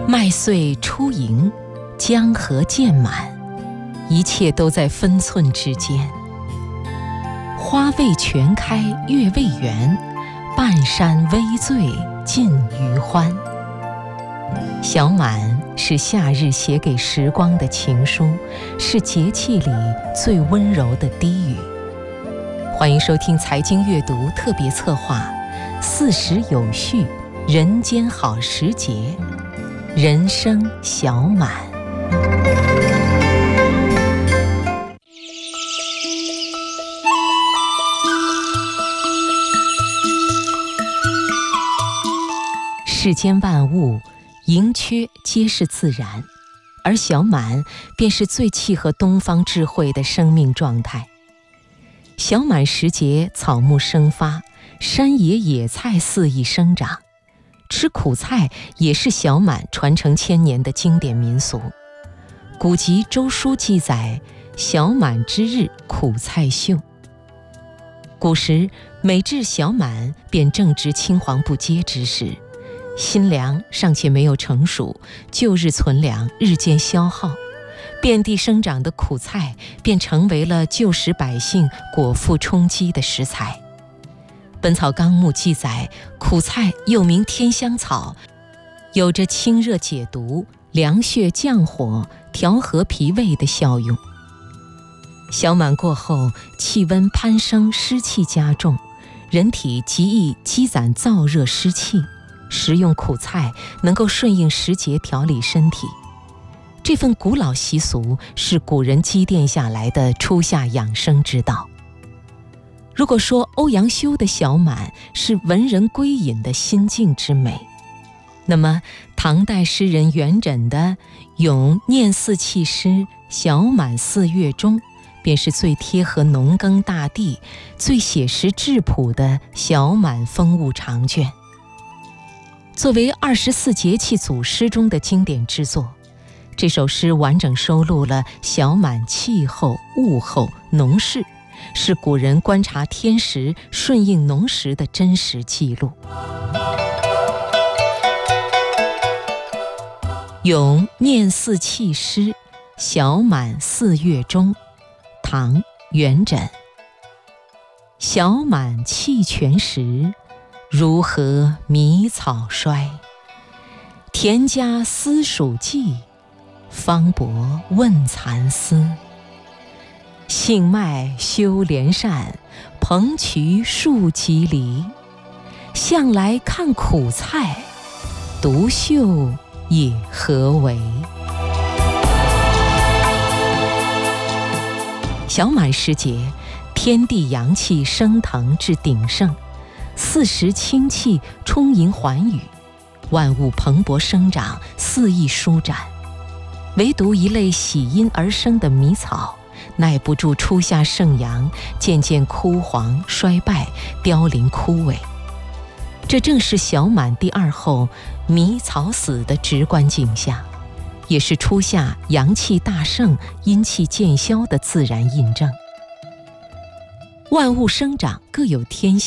麦穗初盈，江河渐满，一切都在分寸之间。花未全开月未圆，半山微醉尽余欢。小满是夏日写给时光的情书，是节气里最温柔的低语。欢迎收听财经阅读特别策划40有序人间好时节，人生小满。世间万物盈缺皆是自然，而小满便是最契合东方智慧的生命状态。小满时节，草木生发，山野野菜肆意生长。吃苦菜也是小满传承千年的经典民俗。古籍《周书》记载，小满之日苦菜秀。古时每至小满，便正值青黄不接之时，新粮尚且没有成熟，旧日存粮日渐消耗，遍地生长的苦菜便成为了旧时百姓果腹充饥的食材。《本草纲目》记载，苦菜又名天香草，有着清热解毒、凉血降火、调和脾胃的效用。小满过后，气温攀升，湿气加重，人体极易积攒燥热湿气，食用苦菜能够顺应时节调理身体。这份古老习俗是古人积淀下来的初夏养生之道。如果说欧阳修的小满是文人归隐的心境之美，那么唐代诗人元稹的《咏念四气诗小满4月中》便是最贴合农耕大地、最写实质朴的小满风物长卷。作为24节气组诗中的经典之作，这首诗完整收录了小满气候、物候、农事，是古人观察天时、顺应农时的真实记录。咏念四气诗小满4月中，唐·元稹。小满气全时，如何迷草衰？田家私属稷，方伯问蚕丝。杏麦修连扇，蓬渠树几篱。向来看苦菜，独秀也何为？小满时节，天地阳气升腾至鼎盛，四时清气充盈寰宇，万物蓬勃生长，肆意舒展。唯独一类喜阴而生的迷草，耐不住初夏盛阳，渐渐枯黄衰败，凋零枯萎。这正是小满第2候迷草死的直观景象，也是初夏阳气大盛、阴气渐消的自然印证。万物生长各有天性，